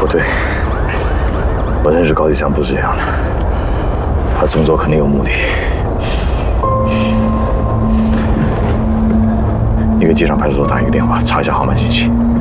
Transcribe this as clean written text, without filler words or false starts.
不对，我认识高第三不是这样的，他这么做肯定有目的。你给机场派出所打一个电话，查一下航班信息。